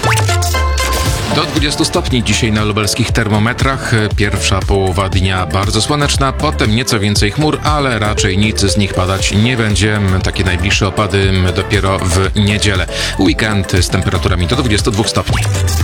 Do 20 stopni dzisiaj na lubelskich termometrach. Pierwsza połowa dnia bardzo słoneczna, potem nieco więcej chmur, ale raczej nic z nich padać nie będzie. Takie najbliższe opady dopiero w niedzielę. Weekend z temperaturami do 22 stopni.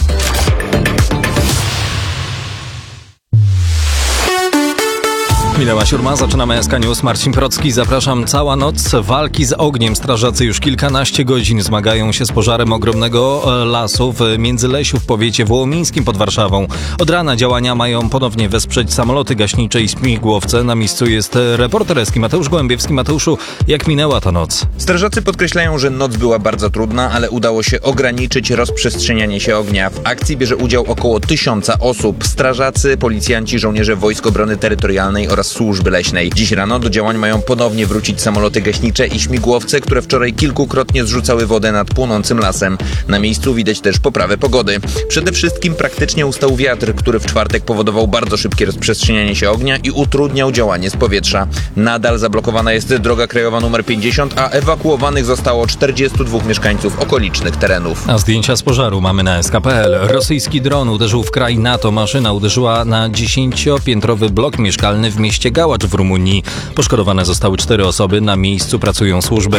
Minęła 7, zaczynamy SK News. Marcin Procki, zapraszam. Cała noc walki z ogniem. Strażacy już kilkanaście godzin zmagają się z pożarem ogromnego lasu w Międzylesiu w powiecie wołomińskim pod Warszawą. Od rana działania mają ponownie wesprzeć samoloty gaśnicze i śmigłowce. Na miejscu jest reporter SK Mateusz Gołębiewski. Mateuszu, jak minęła ta noc? Strażacy podkreślają, że noc była bardzo trudna, ale udało się ograniczyć rozprzestrzenianie się ognia. W akcji bierze udział około 1000 osób. Strażacy, policjanci, żołnierze Wojsk Obrony Terytorialnej oraz Służby Leśnej. Dziś rano do działań mają ponownie wrócić samoloty gaśnicze i śmigłowce, które wczoraj kilkukrotnie zrzucały wodę nad płonącym lasem. Na miejscu widać też poprawę pogody. Przede wszystkim praktycznie ustał wiatr, który w czwartek powodował bardzo szybkie rozprzestrzenianie się ognia i utrudniał działanie z powietrza. Nadal zablokowana jest droga krajowa nr 50, a ewakuowanych zostało 42 mieszkańców okolicznych terenów. A zdjęcia z pożaru mamy na SK.pl. Rosyjski dron uderzył w kraj NATO. Maszyna uderzyła na 10-piętrowy blok mieszkalny w mieście Gałacz w Rumunii. Poszkodowane zostały 4 osoby. Na miejscu pracują służby.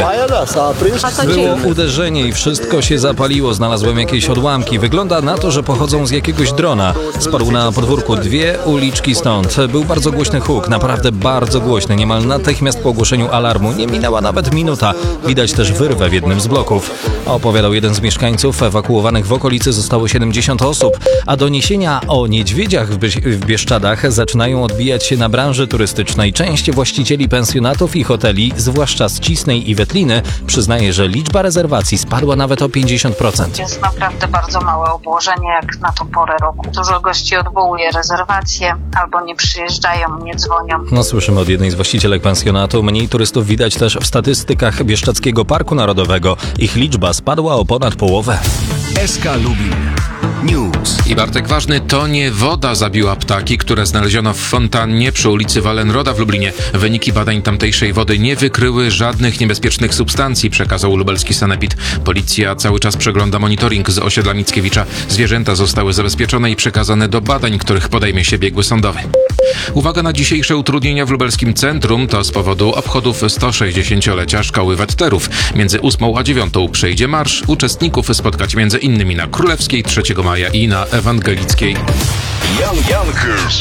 Było uderzenie i wszystko się zapaliło. Znalazłem jakieś odłamki. Wygląda na to, że pochodzą z jakiegoś drona. Spadł na podwórku 2 uliczki stąd. Był bardzo głośny huk, naprawdę bardzo głośny. Niemal natychmiast po ogłoszeniu alarmu nie minęła nawet minuta. Widać też wyrwę w jednym z bloków. Opowiadał jeden z mieszkańców. Ewakuowanych w okolicy zostało 70 osób, a doniesienia o niedźwiedziach w Bieszczadach zaczynają odbijać się na branży turystycznej. Część właścicieli pensjonatów i hoteli, zwłaszcza z Cisnej i Wetliny, przyznaje, że liczba rezerwacji spadła nawet o 50%. Jest naprawdę bardzo małe obłożenie jak na tą porę roku. Dużo gości odwołuje rezerwacje albo nie przyjeżdżają, nie dzwonią. No, słyszymy od jednej z właścicielek pensjonatu. Mniej turystów widać też w statystykach Bieszczadzkiego Parku Narodowego. Ich liczba spadła o ponad połowę. SK Lubin News. I Bartek ważny, to nie woda zabiła ptaki, które znaleziono w fontannie przy ulicy Wallenroda w Lublinie. Wyniki badań tamtejszej wody nie wykryły żadnych niebezpiecznych substancji, przekazał lubelski sanepid. Policja cały czas przegląda monitoring z osiedla Mickiewicza. Zwierzęta zostały zabezpieczone i przekazane do badań, których podejmie się biegły sądowy. Uwaga na dzisiejsze utrudnienia w lubelskim centrum. To z powodu obchodów 160-lecia szkoły Wetterów. Między 8 a 9 przejdzie marsz. Uczestników spotkać między innymi na Królewskiej 3 maja i na Ewangelickiej. Jan Jankers,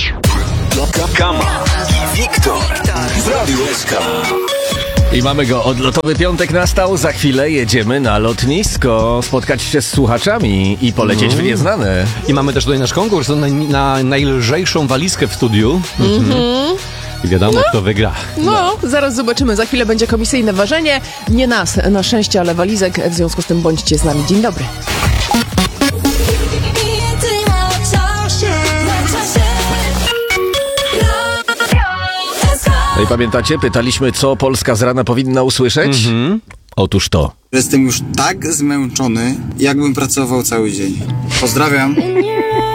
Kama i Wiktor w Radiu SK. I mamy go. Odlotowy piątek nastał. Za chwilę jedziemy na lotnisko, spotkać się z słuchaczami i polecieć w nieznane. I mamy też tutaj nasz konkurs na najlżejszą walizkę w studiu. I wiadomo, kto wygra. No, zaraz zobaczymy. Za chwilę będzie komisyjne ważenie. Nie nas, na szczęście, ale walizek. W związku z tym bądźcie z nami. Dzień dobry. No i pamiętacie, pytaliśmy, co Polska z rana powinna usłyszeć? Otóż to. Jestem już tak zmęczony, jakbym pracował cały dzień. Pozdrawiam.